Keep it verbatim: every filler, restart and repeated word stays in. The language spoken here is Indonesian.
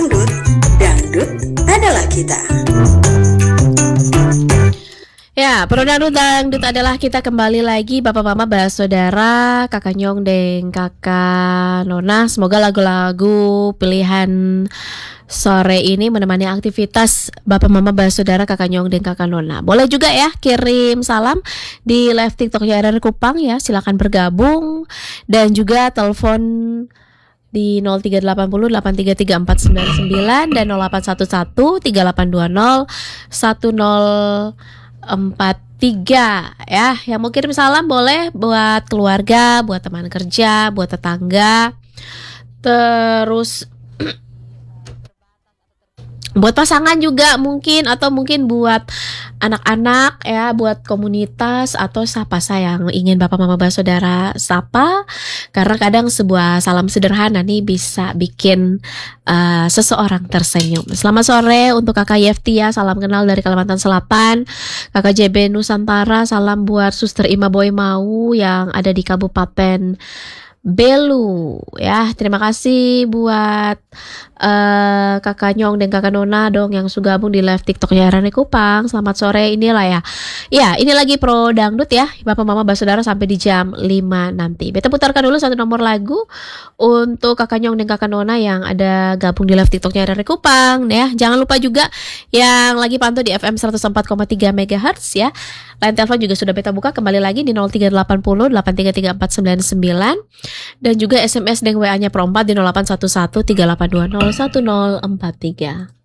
Dangdut, dangdut adalah kita. Ya, Pro Dangdut Dangdut adalah kita kembali lagi Bapak Mama Bah Saudara, Kakak Nyong dan Kakak Nona. Semoga lagu-lagu pilihan sore ini menemani aktivitas Bapak Mama Bah Saudara, Kakak Nyong dan Kakak Nona. Boleh juga ya kirim salam di live TikToknya R R Kupang ya, silakan bergabung dan juga telepon di nol tiga delapan nol delapan tiga tiga empat sembilan sembilan dan nol delapan satu satu tiga delapan dua nol satu nol empat tiga ya. Yang mau kirim salam boleh buat keluarga, buat teman kerja, buat tetangga, terus buat pasangan juga mungkin, atau mungkin buat anak-anak ya, buat komunitas atau siapa saya yang ingin Bapak Mama Bah Saudara sapa. Karena kadang sebuah salam sederhana nih bisa bikin uh, seseorang tersenyum. Selamat sore untuk Kakak Yefti ya, salam kenal dari Kalimantan Selatan. Kakak J B Nusantara, salam buat Suster Ima Boy Mau yang ada di Kabupaten Belu ya. Terima kasih buat uh, Kakak Nyong dan Kakak Nona dong yang sudah gabung di live TikToknya Rani Kupang. Selamat sore, inilah ya. Ya, ini lagi Pro Dangdut ya, Bapak Mama Bah Saudara sampai di jam lima nanti. Beta putarkan dulu satu nomor lagu untuk Kakak Nyong dan Kakak Nona yang ada gabung di live TikToknya Rani Kupang ya. Jangan lupa juga yang lagi pantau di F M seratus empat koma tiga megahertz ya. Line telepon juga sudah beta buka kembali lagi di nol tiga delapan nol delapan tiga tiga empat sembilan sembilan. Dan juga S M S dan W A-nya Pro empat di nol delapan satu satu tiga delapan dua nol satu nol empat tiga.